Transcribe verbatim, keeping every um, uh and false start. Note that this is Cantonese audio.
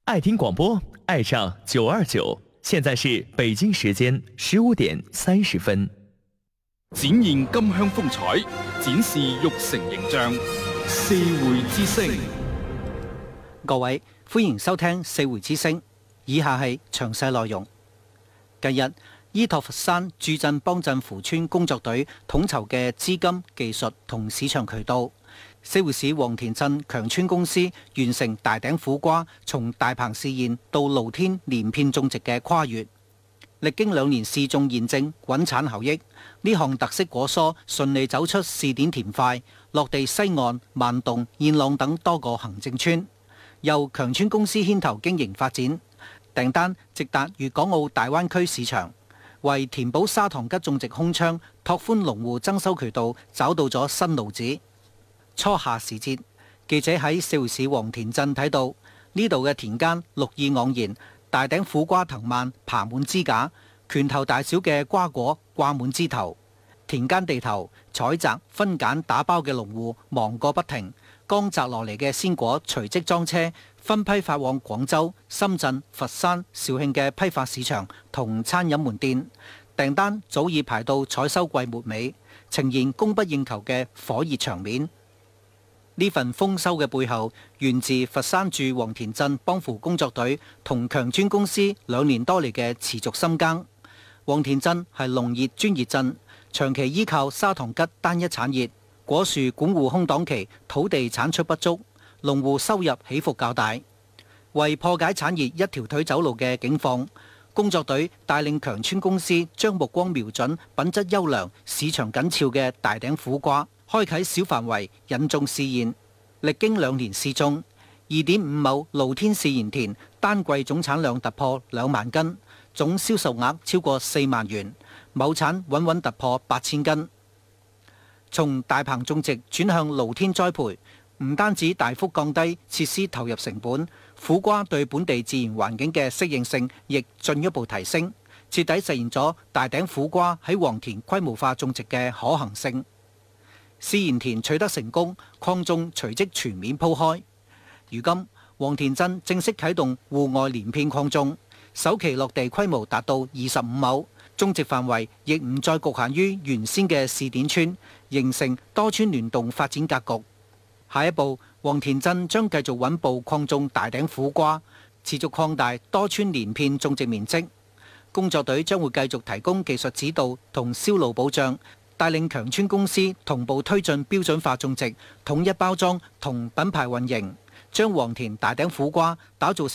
爱听广播，爱上九二九。现在是北京時間十五點三十分。 展現金鄉風采，展示玉成形象。四會之聲， 各位歡迎收聽四會之聲。以下係詳細內容。近日，依託佛山駐鎮邦鎮扶村工作隊統籌嘅資金、技術同市場渠道，四會市黃田鎮強村公司完成大頂苦瓜從大棚試驗到露天連片種植嘅跨越，歷經兩年試種驗證穩產效益，呢項特色果蔬順利走出試點田塊，落地西岸、萬洞、燕朗等多個行政村，由強村公司牽頭經營發展，訂單直達粵港澳大灣區市場，為填補砂糖桔種植空窗、拓寬農戶增收渠道找到咗新路子。初夏時節，記者喺四會市黃田鎮睇到呢度嘅田間綠意盎然，大頂苦瓜藤蔓爬滿枝架，拳頭大小嘅瓜果掛滿枝頭。田間地頭採摘、分揀、打包嘅農戶忙個不停，剛摘落嚟嘅鮮果隨即裝車，分批發往廣州、深圳、佛山、肇慶嘅批發市場同餐飲門店，訂單早已排到採收季末尾，呈現供不應求嘅火熱場面。呢份豐收嘅背後，源自佛山駐黃田鎮幫扶工作隊同強村公司兩年多嚟嘅持續深耕。黃田鎮係農業專業鎮，長期依靠砂糖桔單一產業，果樹管護空檔期，土地產出不足，農戶收入起伏較大。為破解產業一條腿走路嘅境況，工作隊帶領強村公司將目光瞄準品質優良、市場緊俏嘅大頂苦瓜，開啟小範圍引種試驗，歷經兩年試種，二點五畝露天試驗田單季總產量突破兩萬斤，總銷售額超過四萬元，畝產穩穩突破八千斤。從大棚種植轉向露天栽培，唔單止大幅降低設施投入成本，苦瓜對本地自然環境嘅適應性亦進一步提升，徹底實現咗大頂苦瓜喺黃田規模化種植嘅可行性。試驗田取得成功，礦種隨即全面鋪開。如今黃田鎮正式啟動戶外連片礦種，首期落地規模達到二十五畝，種植範圍亦唔再局限於原先嘅試點村，形成多村聯動發展格局。下一步，黃田鎮將繼續穩步礦種大頂苦瓜，持續擴大多村連片種植面積。工作隊將會繼續提供技術指導同銷路保障，帶領強村公司同步推進標準化種植、統一包裝同品牌運營，將黃田大頂苦瓜打造